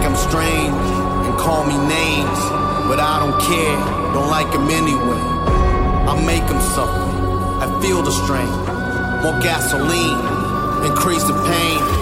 I'm strange and call me names, but I don't care, don't like them anyway. I make them suffer, I feel the strain. More gasoline, increase the pain.